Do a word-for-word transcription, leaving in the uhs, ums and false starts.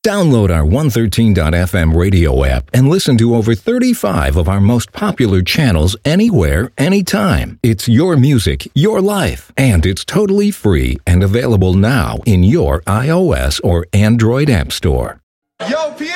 Download our one thirteen dot f m radio app and listen to over thirty-five of our most popular channels anywhere, anytime. It's your music, your life, and it's totally free and available now in your iOS or Android app store. Yo, P